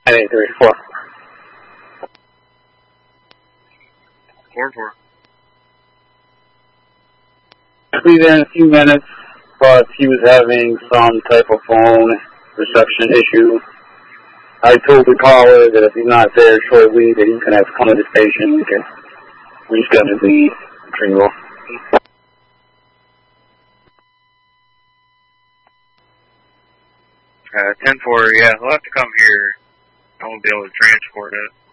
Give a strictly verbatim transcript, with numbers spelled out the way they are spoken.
nine eight three four. four four. I'll be there in a few minutes, but he was having some type of phone reception issue. I told the caller that if he's not there shortly, that he's going to have to come to the station. We can reschedule the retrieval. Uh, ten four, yeah, he'll have to come here. I won't be able to transport it.